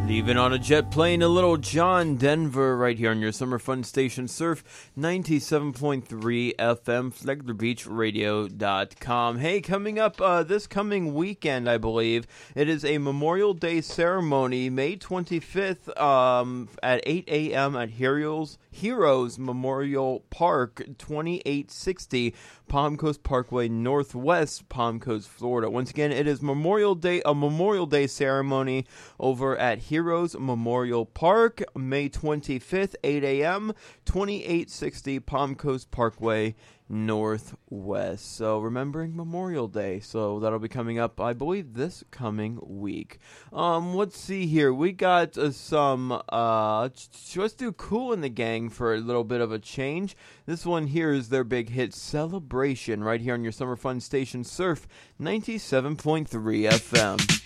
Leaving on a jet plane, a little John Denver right here on your summer fun station, Surf 97.3 FM, FlaglerBeachRadio.com. Hey, coming up this coming weekend, I believe, it is a Memorial Day ceremony, May 25th at 8 a.m. at Heroes Memorial Park, 2860 Palm Coast Parkway, Northwest Palm Coast, Florida. Once again, it is a Memorial Day ceremony over at Heroes Memorial Park, May 25th, 8 a.m., 2860 Palm Coast Parkway, Northwest. So remembering Memorial Day. So that'll be coming up, I believe, this coming week. Let's see here. We got some, let's do Kool and the Gang for a little bit of a change. This one here is their big hit, Celebration, right here on your summer fun station, Surf 97.3 FM.